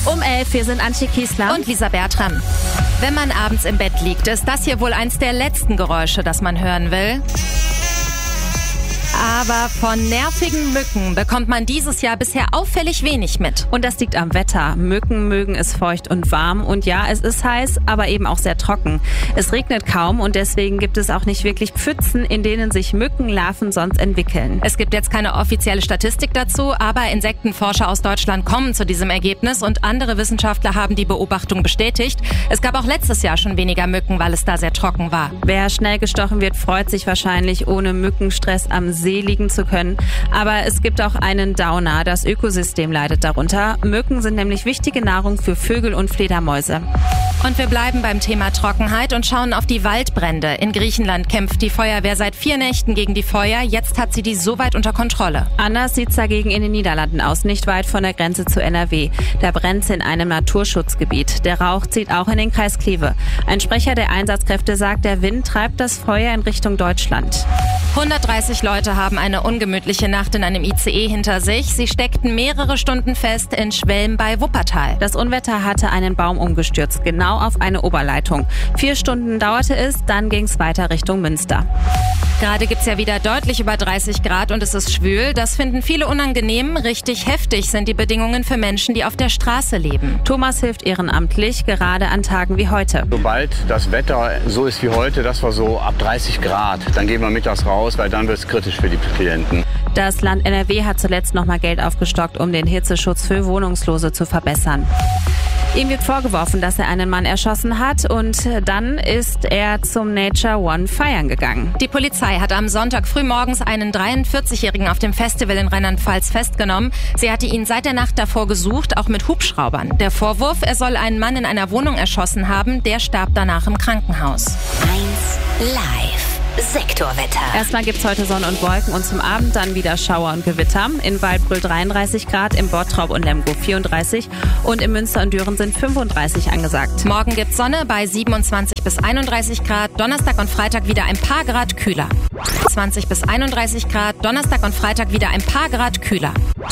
Um 11, wir sind Antje Kiesler und Lisa Bertram. Wenn man abends im Bett liegt, ist das hier wohl eins der letzten Geräusche, das man hören will. Aber von nervigen Mücken bekommt man dieses Jahr bisher auffällig wenig mit. Und das liegt am Wetter. Mücken mögen es feucht und warm. Und ja, es ist heiß, aber eben auch sehr trocken. Es regnet kaum und deswegen gibt es auch nicht wirklich Pfützen, in denen sich Mückenlarven sonst entwickeln. Es gibt jetzt keine offizielle Statistik dazu, aber Insektenforscher aus Deutschland kommen zu diesem Ergebnis und andere Wissenschaftler haben die Beobachtung bestätigt. Es gab auch letztes Jahr schon weniger Mücken, weil es da sehr trocken war. Wer schnell gestochen wird, freut sich wahrscheinlich, ohne Mückenstress am See liegen zu können. Aber es gibt auch einen Downer. Das Ökosystem leidet darunter. Mücken sind nämlich wichtige Nahrung für Vögel und Fledermäuse. Und wir bleiben beim Thema Trockenheit und schauen auf die Waldbrände. In Griechenland kämpft die Feuerwehr seit 4 Nächten gegen die Feuer. Jetzt hat sie die soweit unter Kontrolle. Anders sieht's dagegen in den Niederlanden aus, nicht weit von der Grenze zu NRW. Da brennt's in einem Naturschutzgebiet. Der Rauch zieht auch in den Kreis Kleve. Ein Sprecher der Einsatzkräfte sagt, der Wind treibt das Feuer in Richtung Deutschland. 130 Leute haben eine ungemütliche Nacht in einem ICE hinter sich. Sie steckten mehrere Stunden fest in Schwelm bei Wuppertal. Das Unwetter hatte einen Baum umgestürzt, genau auf eine Oberleitung. 4 Stunden dauerte es, dann ging's weiter Richtung Münster. Gerade gibt's ja wieder deutlich über 30 Grad und es ist schwül. Das finden viele unangenehm. Richtig heftig sind die Bedingungen für Menschen, die auf der Straße leben. Thomas hilft ehrenamtlich, gerade an Tagen wie heute. Sobald das Wetter so ist wie heute, das war so ab 30 Grad, dann gehen wir mittags raus, weil dann wird es kritisch für die Klienten. Das Land NRW hat zuletzt nochmal Geld aufgestockt, um den Hitzeschutz für Wohnungslose zu verbessern. Ihm wird vorgeworfen, dass er einen Mann erschossen hat und dann ist er zum Nature One feiern gegangen. Die Polizei hat am Sonntag frühmorgens einen 43-Jährigen auf dem Festival in Rheinland-Pfalz festgenommen. Sie hatte ihn seit der Nacht davor gesucht, auch mit Hubschraubern. Der Vorwurf, er soll einen Mann in einer Wohnung erschossen haben, der starb danach im Krankenhaus. 1 Live. Sektorwetter. Erstmal gibt's heute Sonne und Wolken und zum Abend dann wieder Schauer und Gewitter. In Waldbröl 33 Grad, im Bottrop und Lemgo 34 und in Münster und Düren sind 35 angesagt. Morgen gibt's Sonne bei 27 bis 31 Grad, Donnerstag und Freitag wieder ein paar Grad kühler. 20 bis 31 Grad, Donnerstag und Freitag wieder ein paar Grad kühler.